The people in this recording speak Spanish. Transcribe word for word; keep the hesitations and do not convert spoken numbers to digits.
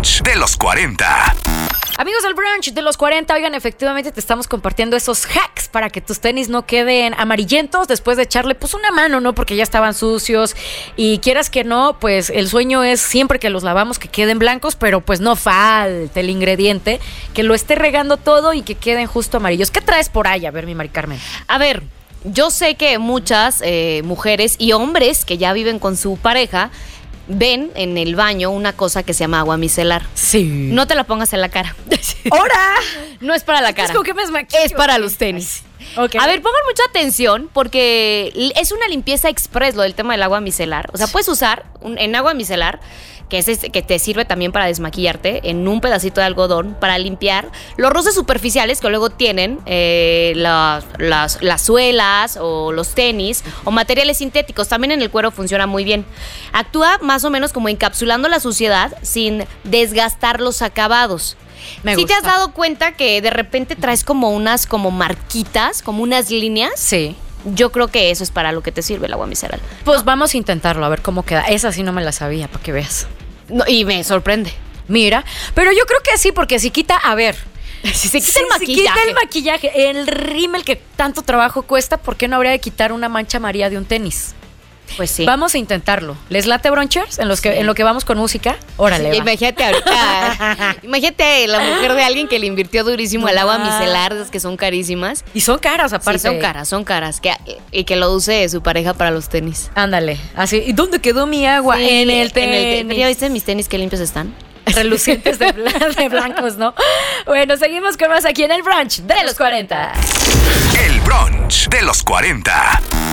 brunch de los cuarenta. Amigos del brunch de los cuarenta, oigan, efectivamente te estamos compartiendo esos hacks para que tus tenis no queden amarillentos después de echarle pues una mano, ¿no? Porque ya estaban sucios y quieras que no, pues el sueño es siempre que los lavamos que queden blancos, pero pues no falta el ingrediente que lo esté regando todo y que queden justo amarillos. ¿Qué traes por ahí? A ver, mi Mari Carmen. A ver, yo sé que muchas eh, mujeres y hombres que ya viven con su pareja ven en el baño una cosa que se llama agua micelar. Sí. No te la pongas en la cara. ¡Hora! No es para la cara. Es como que me desmaquillo. Es para los tenis. Okay. A ver, pongan mucha atención porque es una limpieza express lo del tema del agua micelar. O sea, puedes usar un, en agua micelar, que es este, que te sirve también para desmaquillarte, en un pedacito de algodón para limpiar los roces superficiales que luego tienen eh, las, las, las suelas o los tenis o materiales sintéticos. También en el cuero funciona muy bien. Actúa más o menos como encapsulando la suciedad sin desgastar los acabados. Me ¿Sí gusta. te has dado cuenta que de repente traes como unas como marquitas, como unas líneas? Sí. Yo creo que eso es para lo que te sirve el agua micelar. Pues vamos a intentarlo, a ver cómo queda. Esa sí no me la sabía, para que veas. No, y me sorprende. Mira, pero yo creo que sí, porque si quita, a ver, Si se quita el si maquillaje. quita el maquillaje, el rímel que tanto trabajo cuesta, ¿por qué no habría de quitar una mancha amarilla de un tenis? Pues sí. Vamos a intentarlo. ¿Les late brunchers? En los que, Sí. en lo que vamos con música. Órale, va. Imagínate ahorita, imagínate la mujer de alguien que le invirtió durísimo al agua micelar, esas que son carísimas. Y son caras aparte. Sí, son caras, son caras. Que, y que lo use su pareja para los tenis. Ándale, así. ¿Y dónde quedó mi agua? Sí, en el tenis. en el te- ¿Ya viste mis tenis qué limpios están? Relucientes de, blan- de blancos, ¿no? Bueno, seguimos con más aquí en el brunch de, De los los cuarenta. El brunch de los cuarenta.